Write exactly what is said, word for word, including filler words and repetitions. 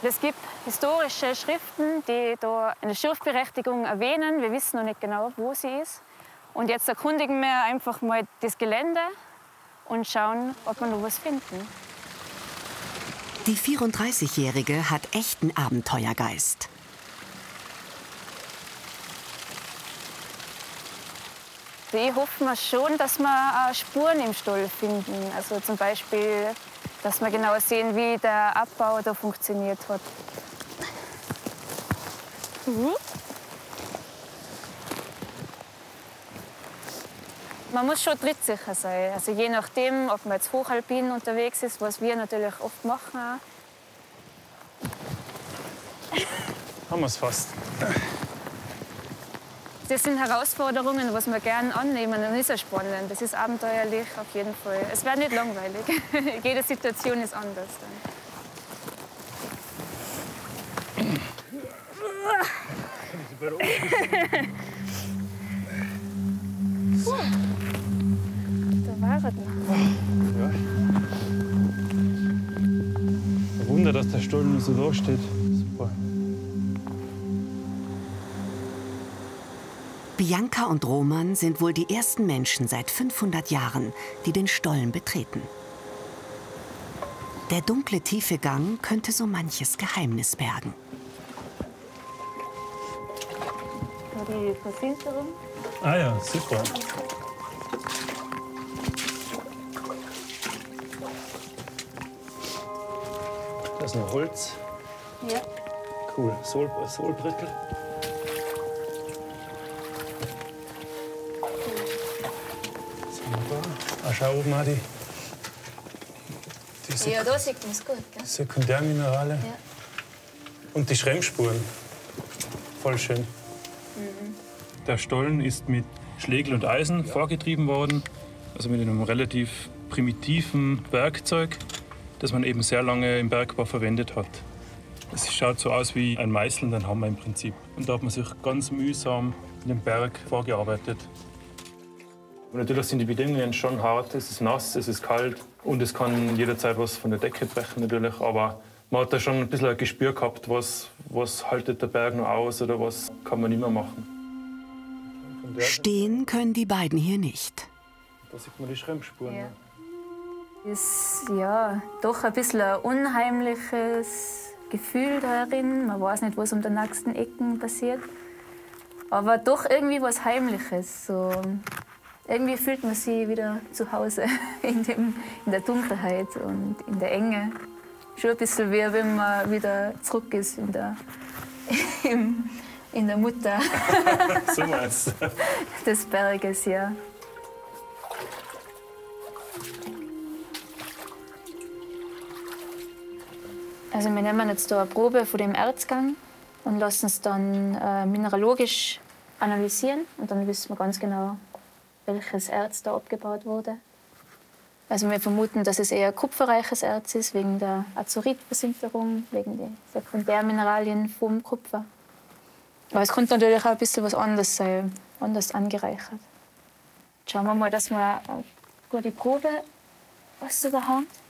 Es gibt historische Schriften, die da eine Schürfberechtigung erwähnen. Wir wissen noch nicht genau, wo sie ist. Und jetzt erkundigen wir einfach mal das Gelände und schauen, ob wir noch was finden. Die vierunddreißigjährige hat echten Abenteuergeist. Ich hoffe mir schon, dass wir Spuren im Stall finden. Also zum Beispiel, dass wir genau sehen, wie der Abbau da funktioniert hat. Mhm. Man muss schon trittsicher sein. Also je nachdem, ob man jetzt hochalpin unterwegs ist, was wir natürlich oft machen. Haben wir es fast. Das sind Herausforderungen, was wir gerne annehmen. Und ist ja spannend. Das ist abenteuerlich auf jeden Fall. Es wird nicht langweilig. Jede Situation ist anders dann. Da war er noch. Ja. Ein Wunder, dass der Stall nur so da steht. Super. Bianca und Roman sind wohl die ersten Menschen seit fünfhundert Jahren, die den Stollen betreten. Der dunkle, tiefe Gang könnte so manches Geheimnis bergen. Die Versicherung. Ah ja, super. Das ist noch Holz. Ja. Cool. Sohl, Sohlbrittel. Ah, schau oben auch die, die Sek Ja, da sieht man es gut, gell? Sekundärminerale. Ja. Und die Schremmspuren. Voll schön. Mhm. Der Stollen ist mit Schlegel und Eisen vorgetrieben worden. Also mit einem relativ primitiven Werkzeug, das man eben sehr lange im Bergbau verwendet hat. Es schaut so aus wie ein Meißel und ein Hammer im Prinzip. Und da hat man sich ganz mühsam in den Berg vorgearbeitet. Und natürlich sind die Bedingungen schon hart. Es ist nass, es ist kalt und es kann jederzeit was von der Decke brechen natürlich. Aber man hat da schon ein bisschen ein Gespür gehabt, was, was haltet der Berg noch aus oder was kann man nicht mehr machen. Stehen können die beiden hier nicht. Da sieht man die Schremmspuren. Ja. Ist ja doch ein bisschen ein unheimliches Gefühl darin. Man weiß nicht, was um die nächsten Ecken passiert. Aber doch irgendwie was Heimliches. So. Irgendwie fühlt man sich wieder zu Hause in, dem, in der Dunkelheit und in der Enge. Schon ein bisschen wie wenn man wieder zurück ist in der, im, in der Mutter So meinst du? des Berges, ja. Also wir nehmen jetzt hier eine Probe von dem Erzgang und lassen es dann äh, mineralogisch analysieren. Und dann wissen wir ganz genau, welches Erz da abgebaut wurde. Also wir vermuten, dass es eher kupferreiches Erz ist, wegen der Azuritversinterung, wegen der Sekundärmineralien vom Kupfer. Aber es könnte natürlich auch ein bisschen was anderes sein, anders angereichert. Schauen wir mal, dass wir eine gute Probe aus der Hand.